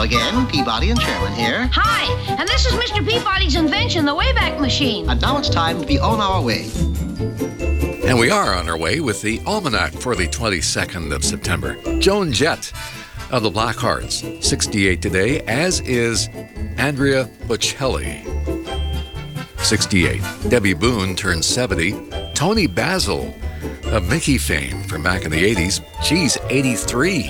Hello again, Peabody and Sherman here. Hi, and this is Mr. Peabody's invention, the Wayback Machine. And now it's time to be on our way. And we are on our way with the Almanac for the 22nd of September. Joan Jett of the Blackhearts, 68 today, as is Andrea Bocelli, 68. Debbie Boone turns 70. Tony Basil of Mickey fame from back in the 80s, she's 83.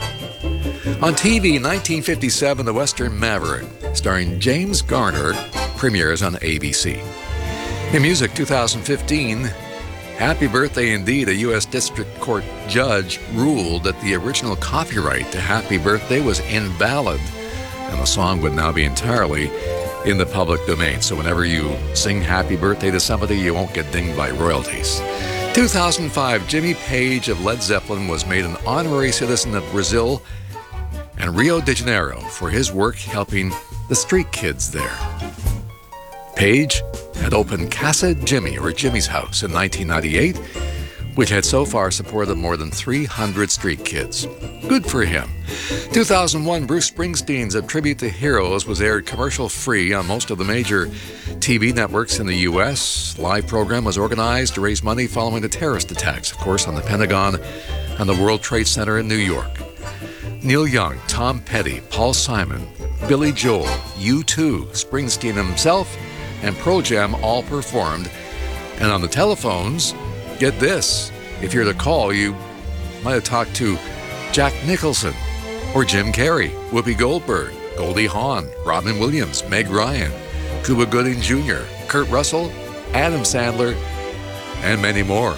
On TV, 1957, The Western Maverick, starring James Garner, premieres on ABC. In music, 2015, Happy Birthday Indeed, a U.S. District Court judge ruled that the original copyright to Happy Birthday was invalid, and the song would now be entirely in the public domain. So whenever you sing Happy Birthday to somebody, you won't get dinged by royalties. 2005, Jimmy Page of Led Zeppelin was made an honorary citizen of Brazil and Rio de Janeiro for his work helping the street kids there. Page had opened Casa Jimmy, or Jimmy's House, in 1998, which had so far supported more than 300 street kids. Good for him. 2001, Bruce Springsteen's A Tribute to Heroes was aired commercial-free on most of the major TV networks in the U.S. Live program was organized to raise money following the terrorist attacks, of course, on the Pentagon and the World Trade Center in New York. Neil Young, Tom Petty, Paul Simon, Billy Joel, U2, Springsteen himself, and Pearl Jam all performed. And on the telephones, get this, if you're to call, you might have talked to Jack Nicholson or Jim Carrey, Whoopi Goldberg, Goldie Hawn, Robin Williams, Meg Ryan, Cuba Gooding Jr., Kurt Russell, Adam Sandler, and many more.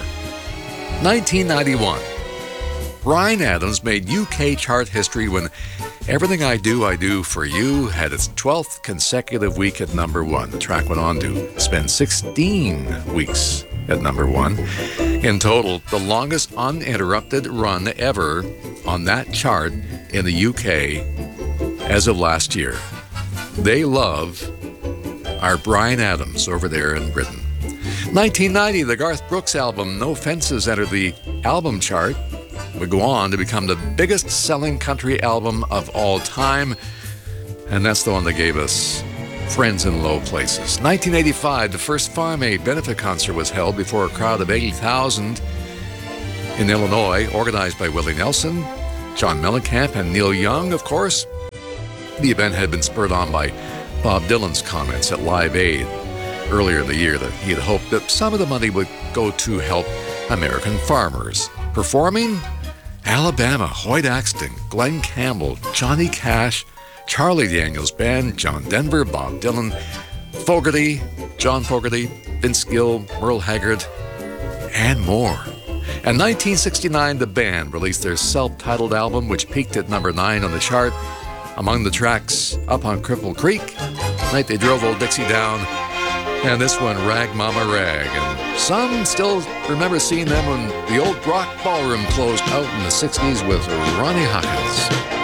1991. Bryan Adams made UK chart history when Everything I Do for You had its 12th consecutive week at number one. The track went on to spend 16 weeks at number one. In total, the longest uninterrupted run ever on that chart in the UK as of last year. They love our Bryan Adams over there in Britain. 1990, the Garth Brooks album No Fences entered the album chart. Would go on to become the biggest selling country album of all time, and that's the one that gave us Friends in Low Places. 1985, the first Farm Aid benefit concert was held before a crowd of 80,000 in Illinois, organized by Willie Nelson, John Mellencamp, and Neil Young, of course. The event had been spurred on by Bob Dylan's comments at Live Aid earlier in the year that he had hoped that some of the money would go to help American farmers. Performing, Alabama, Hoyt Axton, Glenn Campbell, Johnny Cash, Charlie Daniels Band, John Denver, Bob Dylan, Fogerty, John Fogerty, Vince Gill, Merle Haggard, and more. In 1969, the band released their self-titled album, which peaked at number 9 on the chart. Among the tracks, Up on Cripple Creek, Night They Drove Old Dixie Down, and this one, Rag Mama Rag. And some still remember seeing them when the old Brock Ballroom closed out in the 60s with Ronnie Hawkins.